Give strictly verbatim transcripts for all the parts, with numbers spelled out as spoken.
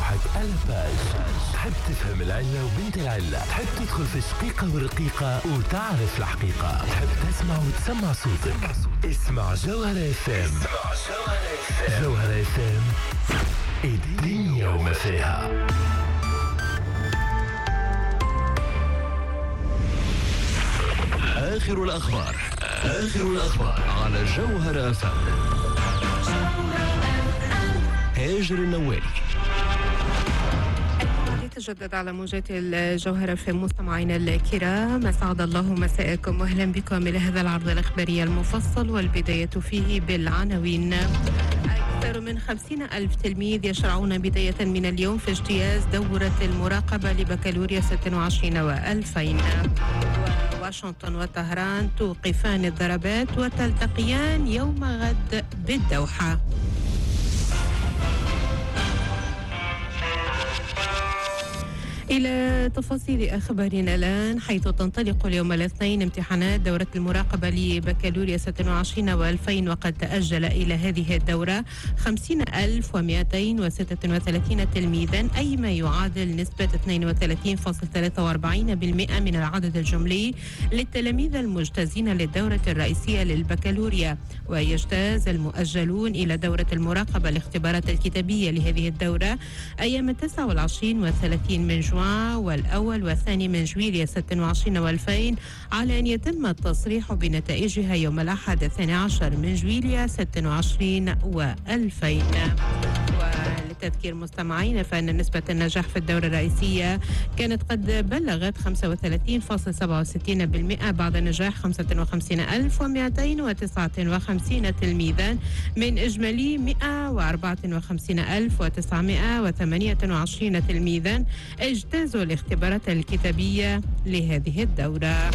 روحك على باج. تحب تفهم العلة وبنت العلة، تحب تدخل في الشقيقة والرقيقة وتعرف الحقيقة، تحب تسمع وتسمع صوتك. اسمع جوهرة اف ام. جوهرة اف ام، الدنيا وما فيها. آخر الأخبار آخر الأخبار على جوهرة اف ام. هاجر النوالي. تجدد على موجات الجوهرة في مستمعينا الكرام، أسعد الله مساءكم وأهلا بكم إلى هذا العرض الإخباري المفصل، والبداية فيه بالعناوين. أكثر من خمسين ألف تلميذ يشرعون بداية من اليوم في اجتياز دورة المراقبة لبكالوريا ستة وعشرين وألفين. واشنطن وطهران توقفان الضربات وتلتقيان يوم غد بالدوحة. إلى تفاصيل أخبارنا الآن، حيث تنطلق اليوم الاثنين امتحانات دورة المراقبة لبكالوريا ستة وعشرين وألفين، وقد تأجل إلى هذه الدورة خمسين ألف ومئتين وستة وثلاثين تلميذا، أي ما يعادل نسبة اثنين وثلاثين فاصلة ثلاثة وأربعين بالمئة من العدد الجملي للتلاميذ المجتازين للدورة الرئيسية للبكالوريا. ويجتاز المؤجلون إلى دورة المراقبة الاختبارات الكتابية لهذه الدورة أيام التاسع والعشرين والثلاثين من جوان والأول والثاني من جويلية ستة وعشرين وألفين، على أن يتم التصريح بنتائجها يوم الأحد الثاني عشر من جويلية ستة وعشرين وألفين. وللتذكير مستمعين، فإن نسبة النجاح في الدورة الرئيسية كانت قد بلغت خمسة وثلاثين فاصلة سبعة وستين بالمئة بعد نجاح خمسة وخمسين ألف ومئتين وتسعة وخمسين تلميذا من إجمالي مئة وأربعة وخمسين ألف وتسعمئة وثمانية وعشرين تلميذا اجتازوا الاختبارات الكتابية لهذه الدورة.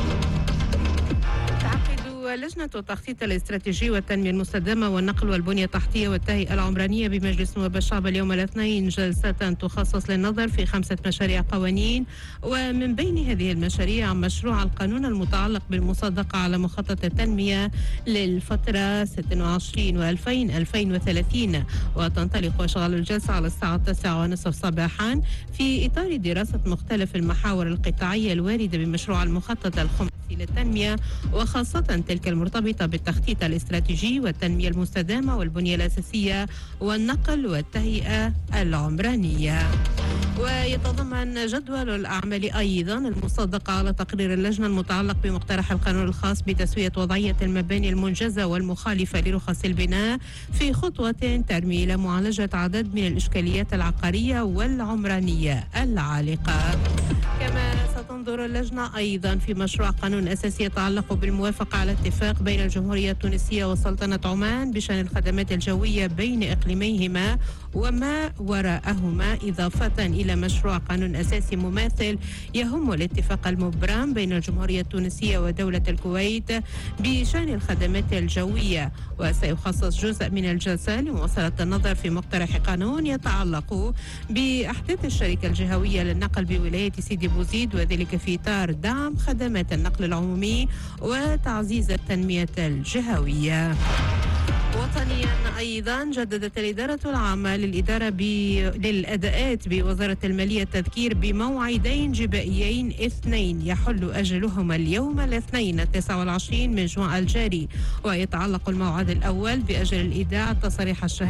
لجنة التخطيط الاستراتيجي والتنمية المستدامة والنقل والبنية التحتية والتهيئة العمرانية بمجلس نواب الشعب اليوم الاثنين جلسة تخصص للنظر في خمسة مشاريع قوانين، ومن بين هذه المشاريع مشروع القانون المتعلق بالمصادقة على مخطط التنمية للفترة ستة وعشرين وألفين ألفين وثلاثين. وتنطلق أشغال الجلسة على الساعة التاسعة ونصف صباحا في إطار دراسة مختلف المحاور القطاعية الواردة بمشروع المخطط الخمسي للتنمية، وخاصة تلك المرتبطة بالتخطيط الاستراتيجي والتنمية المستدامة والبنية الأساسية والنقل والتهيئة العمرانية. ويتضمن جدول الأعمال أيضا المصادقة على تقرير اللجنة المتعلق بمقترح القانون الخاص بتسوية وضعية المباني المنجزة والمخالفة لرخص البناء، في خطوة ترمي إلى معالجة عدد من الإشكاليات العقارية والعمرانية العالقة. كما ستنظر اللجنة أيضا في مشروع قانون أساسي يتعلق بالموافقة على اتفاق بين الجمهورية التونسية وسلطنة عمان بشأن الخدمات الجوية بين إقليميهما وما وراءهما، إضافة إلى مشروع قانون أساسي مماثل يهم الاتفاق المبرم بين الجمهورية التونسية ودولة الكويت بشأن الخدمات الجوية. وسيخصص جزء من الجلسة لمواصلة النظر في مقترح قانون يتعلق بأحداث الشركة الجهوية للنقل بولاية سيدي بوزيد، وذلك في إطار دعم خدمات النقل العمومي وتعزيز التنمية الجهوية. وطنيا أيضا جددت الإدارة العامة للإدارة ب... للأداءات بوزارة المالية التذكير بموعدين جبائيين اثنين يحل أجلهما اليوم الاثنين التاسع والعشرين من جوان الجاري. ويتعلق الموعد الأول بأجل الإيداع تصريح الشهادة